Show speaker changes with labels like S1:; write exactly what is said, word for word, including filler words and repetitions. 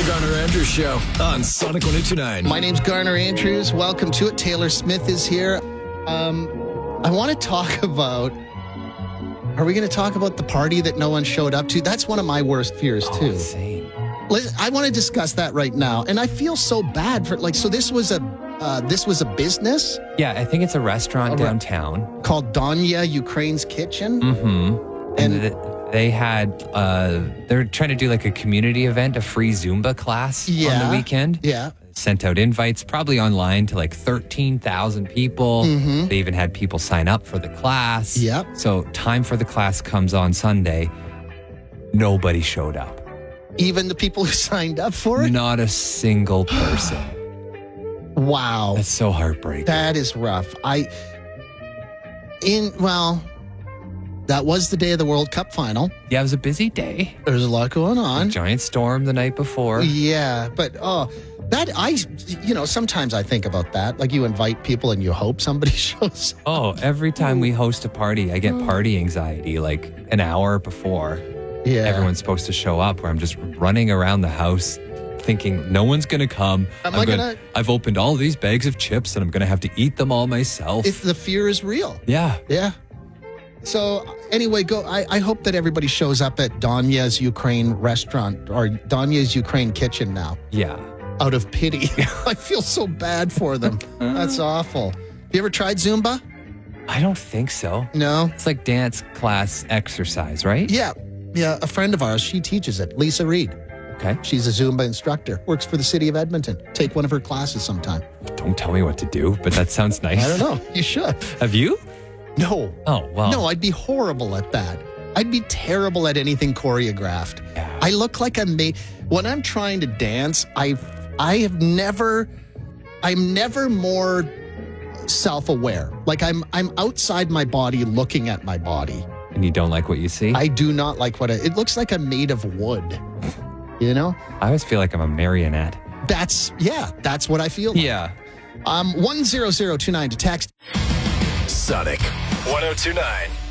S1: Garner Andrews Show on Sonic one oh two point nine.
S2: My name's Garner Andrews. Welcome to it. Taylor Smith is here. Um, I want to talk about, are we going to talk about the party that no one showed up to? That's one of my worst fears,
S3: Oh,
S2: too.
S3: insane.
S2: Listen, I want to discuss that right now. And I feel so bad for, like, so this was a, uh, this was a business
S3: Yeah, I think it's a restaurant
S2: A re-
S3: downtown.
S2: called Donya Ukraine's Kitchen.
S3: Mm-hmm.
S2: And-
S3: And, th- they had, uh, they're trying to do like a community event, a free Zumba class on
S2: Yeah.
S3: the weekend.
S2: Yeah.
S3: Sent out invites, probably online to like thirteen thousand people.
S2: Mhm.
S3: They even had people sign up for the class.
S2: Yep.
S3: So time for the class comes on Sunday. Nobody showed up.
S2: Even the people who signed up for it?
S3: Not a single person.
S2: Wow.
S3: That's so heartbreaking.
S2: That is rough. I, in, well, that was the day of the World Cup final.
S3: Yeah, it was a busy day.
S2: There's a lot going on.
S3: Giant storm the night before.
S2: Yeah, but oh, that I, you know, sometimes I think about that. Like you invite people and you hope somebody shows up.
S3: Oh, every time we host a party, I get party anxiety like an hour before
S2: Yeah,
S3: everyone's supposed to show up, where I'm just running around the house thinking no one's going to come.
S2: Am
S3: I'm
S2: I
S3: gonna,
S2: gonna-
S3: I've opened all these bags of chips and I'm going to have to eat them all myself.
S2: If the fear is real.
S3: yeah.
S2: Yeah. So anyway, go. I, I hope that everybody shows up at Donya's Ukraine restaurant or Donya's Ukraine kitchen now.
S3: Yeah.
S2: Out of pity, I feel so bad for them. That's awful. You ever tried Zumba?
S3: I don't think so.
S2: No.
S3: It's like dance class exercise, right?
S2: Yeah, yeah. A friend of ours, she teaches it. Lisa Reed.
S3: Okay.
S2: She's a Zumba instructor. Works for the city of Edmonton. Take one of her classes sometime.
S3: Don't tell me what to do, but that sounds nice.
S2: I don't know. You should.
S3: Have you?
S2: No.
S3: Oh, well.
S2: No, I'd be horrible at that. I'd be terrible at anything choreographed.
S3: Yeah.
S2: I look like I'm made. When I'm trying to dance, I I have never, I'm never more self-aware. Like I'm I'm outside my body looking at my body.
S3: And you don't like what you see?
S2: I do not like what I, it looks like I'm made of wood. You know?
S3: I always feel like I'm a marionette.
S2: That's, yeah, that's what I feel like.
S3: Yeah.
S2: Um, one zero zero two nine to text.
S1: Sonic one oh two point nine.